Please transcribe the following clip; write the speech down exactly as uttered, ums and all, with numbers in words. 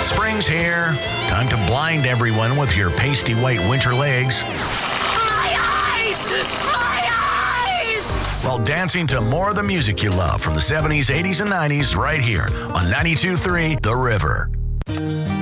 Spring's here. Time to blind everyone with your pasty white winter legs. My eyes! My eyes! While dancing to more of the music you love from the seventies, eighties, and nineties right here on ninety-two point three The River.